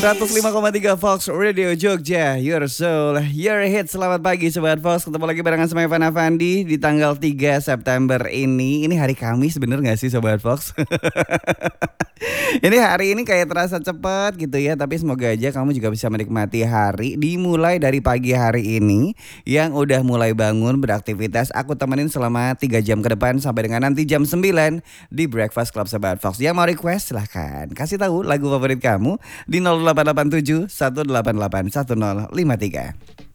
105,3 Fox Radio Jogja, Your Soul, Your Hit. Selamat pagi Sobat Fox, ketemu lagi barengan sama Evan Afandi di tanggal 3 September ini. Ini hari Kamis bener gak sih Sobat Fox? Ini hari ini kayak terasa cepat gitu ya. Tapi semoga aja kamu juga bisa menikmati hari dimulai dari pagi hari ini. Yang udah mulai bangun beraktivitas, aku temenin selama 3 jam ke depan sampai dengan nanti jam 9 di Breakfast Club Sobat Fox. Yang mau request silahkan kasih tahu lagu favorit kamu di 0887 188 1053.